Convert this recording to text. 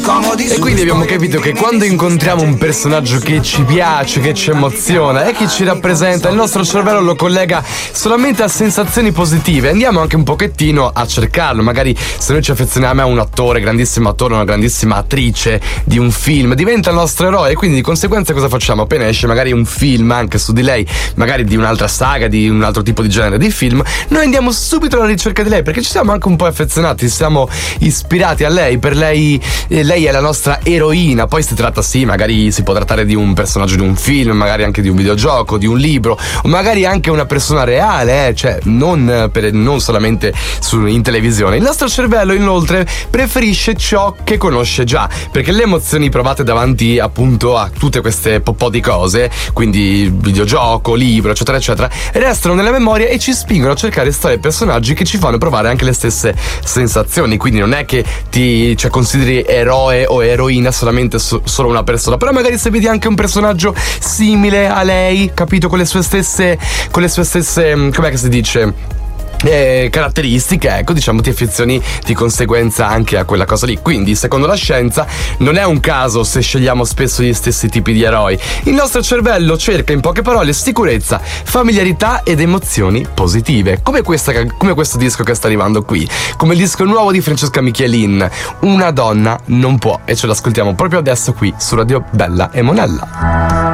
E quindi abbiamo capito che quando incontriamo un personaggio che ci piace, che ci emoziona e che ci rappresenta, il nostro cervello lo collega solamente a sensazioni positive. Andiamo anche un pochettino a cercarlo. Magari se noi ci affezioniamo a un attore, grandissimo attore, una grandissima attrice di un film, diventa il nostro eroe. E quindi di conseguenza cosa facciamo? Appena esce magari un film anche su di lei, magari di un'altra saga, di un altro tipo di genere di film, noi andiamo subito alla ricerca di lei, perché ci siamo anche un po' affezionati, siamo ispirati a lei. Per lei lei è la nostra eroina. Poi si tratta, sì, magari si può trattare di un personaggio di un film, magari anche di un videogioco, di un libro, o magari anche una persona reale, cioè non solamente in televisione. Il nostro cervello inoltre preferisce ciò che conosce già, perché le emozioni provate davanti appunto a tutte queste po' di cose, quindi videogioco, libro, eccetera eccetera, restano nella memoria e ci spingono a cercare storie e personaggi che ci fanno provare anche le stesse sensazioni. Quindi non è che ti consideri eroe o eroina solamente solo una persona, però magari se vedi anche un personaggio simile a lei, capito, con le sue stesse com'è che si dice, caratteristiche, ecco, diciamo, ti affezioni di conseguenza anche a quella cosa lì. Quindi secondo la scienza non è un caso se scegliamo spesso gli stessi tipi di eroi. Il nostro cervello cerca, in poche parole, sicurezza, familiarità ed emozioni positive, come questo disco che sta arrivando qui, come il disco nuovo di Francesca Michelin, Una donna non può, e ce l'ascoltiamo proprio adesso qui su Radio Bella e Monella.